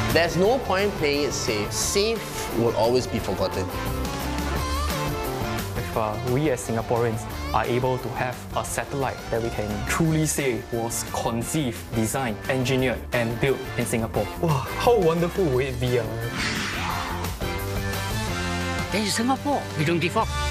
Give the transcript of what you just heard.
There's no point playing it safe. Safe will always be forgotten. If we as Singaporeans are able to have a satellite that we can truly say was conceived, designed, engineered and built in Singapore. Wow, how wonderful would it be? 这是新加坡，你仲地方。